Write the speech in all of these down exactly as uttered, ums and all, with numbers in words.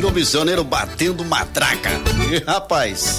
Virou missioneiro batendo matraca. E, rapaz...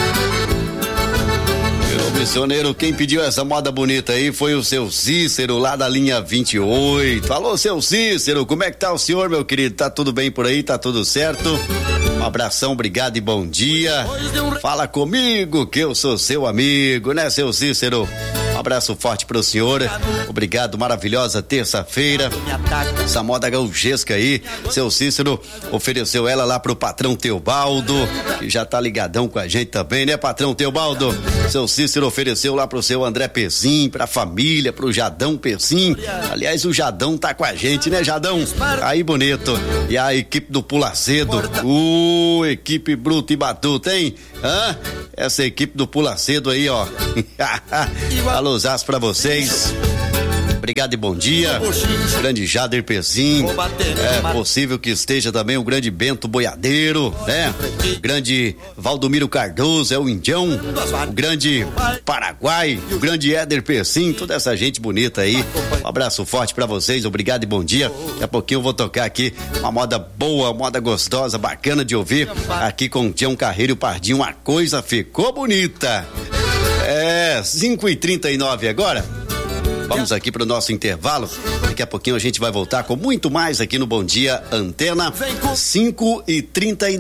Virou missioneiro, quem pediu essa moda bonita aí foi o seu Cícero, lá da linha vinte e oito. Alô, seu Cícero, como é que tá o senhor, meu querido? Tá tudo bem por aí? Tá tudo certo? Um abração, obrigado e bom dia. Fala comigo que eu sou seu amigo, né, seu Cícero? Um abraço forte pro senhor. Obrigado, maravilhosa terça-feira. Essa moda gauchesca aí, seu Cícero ofereceu ela lá pro patrão Teobaldo, que já tá ligadão com a gente também, né, patrão Teobaldo? Seu Cícero ofereceu lá pro seu André Pezim, pra família, pro Jadão Pezim. Aliás, o Jadão tá com a gente, né, Jadão? Aí, bonito. E a equipe do Pula Cedo. Uh, equipe bruta e batuta, hein? Hã? Essa equipe do Pula Cedo aí, ó. Alôzás pra vocês. Obrigado e bom dia. Grande Jader Pezim. É possível que esteja também o grande Bento Boiadeiro, né? O grande Valdomiro Cardoso, é o Indião. O grande Paraguai, o grande Éder Pezim, toda essa gente bonita aí. Um abraço forte pra vocês, obrigado e bom dia. Daqui a pouquinho eu vou tocar aqui uma moda boa, moda gostosa, bacana de ouvir. Aqui com o Tião Carreiro e o Pardinho, a coisa ficou bonita. É, cinco e trinta e nove agora. Vamos aqui para o nosso intervalo. Daqui a pouquinho a gente vai voltar com muito mais aqui no Bom Dia Antena. cinco e trinta e nove.